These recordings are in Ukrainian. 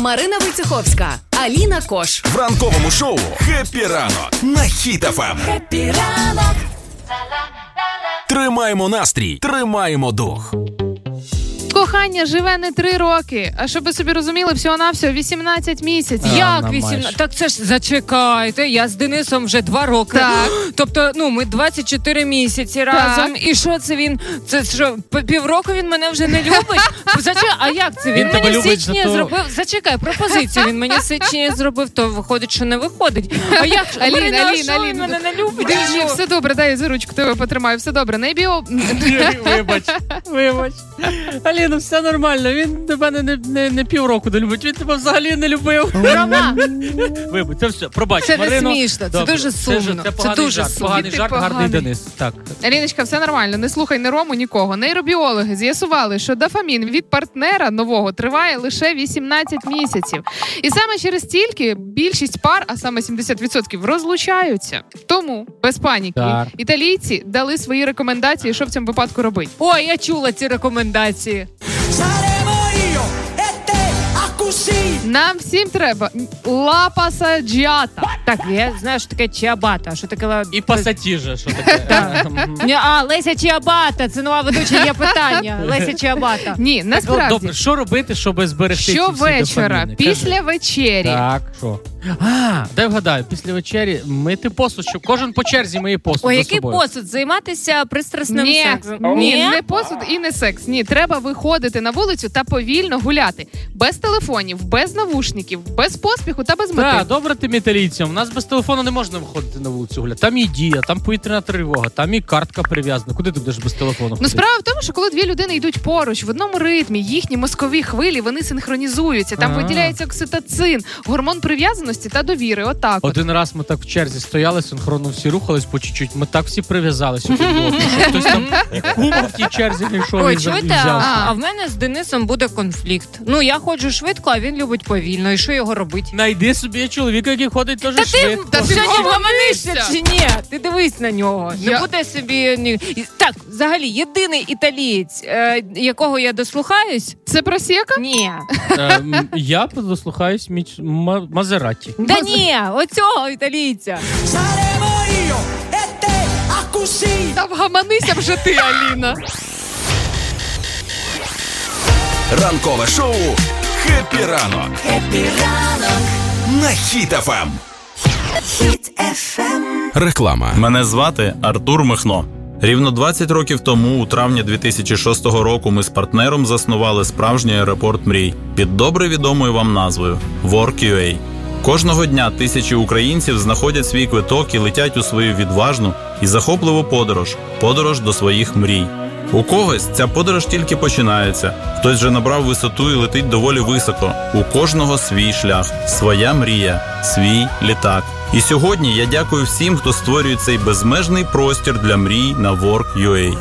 Марина Войцеховська, Аліна Кош. В ранковому шоу «Хеппі ранок» на Хіт ФМ. Хеппі ранок. Тримаємо настрій, тримаємо дух. Кохання живе не 3 роки, а щоб ви собі розуміли, всього-навсього 18 місяців. Як 18? Так це ж, зачекайте, я з Денисом вже 2 роки. Так. Тобто, ми 24 місяці разом. І що це він? Це що, півроку він мене вже не любить? А як це? Він мені січні зробив. Зачекай, пропозицію він мені січні зробив, то виходить, що не виходить. А як? Аліна, він мене не любить? Ні, все добре, дай я за ручку тебе потримаю, все добре. Вибач. Аліна, все нормально, він тебе не півроку не любить, він тебе взагалі не любив. Рома! Вибач, це все, пробач, це Марино. не смішно, це дуже сумно. Це дуже сумно. Поганий жарт, гарний Денис. Так. Аліночка, все нормально, не слухай ні Рому, нікого. Нейробіологи з'ясували, що дофамін від партнера нового триває лише 18 місяців. І саме через стільки більшість пар, а саме 70%, розлучаються. Тому, без паніки, Так. італійці дали свої рекомендації, що в цьому випадку робити. Ой, я чула ці рекомендації. Нам всім треба ла-пасаджіата. Так, я знаю, що таке чиабата, що таке... І пасатіжа, що таке. Леся Чиабата, це нова ведуча, є питання. Леся Чиабата. Ні, насправді. Добре, що робити, щоб зберегти ці всі Щовечора, дофаміни? після Кажи. вечері. Так, що? Дай вгадаю, після вечері мити посуд, щоб кожен по черзі миє посуд. Ой, за який собою. посуд? Займатися пристрасним Ні, сексом? ні, не посуд і не секс. Ні, треба виходити на вулицю та повільно гуляти. Без телефонів, без навушників, без поспіху та без мети. Так, добре тим італійцям. У нас без телефону не можна виходити на вулицю гуляти. Там і дія, там повітряна тривога, там і картка прив'язана. Куди ти будеш без телефону ходити? Справа в тому, що коли 2 людини йдуть поруч в одному ритмі, їхні мозкові хвилі, вони синхронізуються. Там виділяється окситоцин, гормон прив'язаності та довіри. Отак. Один раз ми так в черзі стояли, синхронно всі рухались по чуть-чуть. Ми так всі прив'язалися один до одного. Що хтось там і кума в тій черзі не йшов. Ой, і чуєте, взявся. а в мене з Денисом буде конфлікт. Я ходжу швидко, а він любить повільно. І що його робити? Найди собі чоловіка, який ходить теж швидко. Та ти Сьогодні вгаманишся вгаманишся чи ні? Ти дивись на нього. Я- Не буде собі... Так, взагалі, єдиний італієць, якого я дослухаюсь? Це просека? Ні. Я дослухаюсь Мазераті. Да ні, оцього італійця. Та вгаманися вже ти, Аліна. Ранкове шоу «Хеппі ранок» на Хіт ФМ. Реклама. Мене звати Артур Михно. Рівно 20 років тому, у травні 2006 року, ми з партнером заснували справжній аеропорт мрій під добре відомою вам назвою Work.ua. Кожного дня тисячі українців знаходять свій квиток і летять у свою відважну і захопливу подорож до своїх мрій. У когось ця подорож тільки починається, хтось вже набрав висоту і летить доволі високо. У кожного свій шлях, своя мрія, свій літак. І сьогодні я дякую всім, хто створює цей безмежний простір для мрій на Work.ua.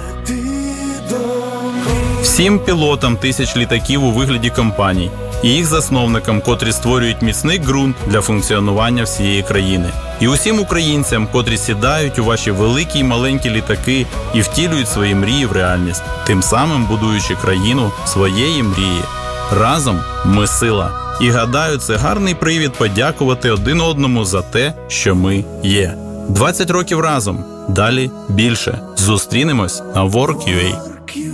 Всім пілотам тисяч літаків у вигляді компаній і їх засновникам, котрі створюють міцний ґрунт для функціонування всієї країни. І усім українцям, котрі сідають у ваші великі й маленькі літаки і втілюють свої мрії в реальність, тим самим будуючи країну своєї мрії. Разом ми сила. І гадаю, це гарний привід подякувати один одному за те, що ми є. 20 років разом. Далі більше. Зустрінемось на Work.ua.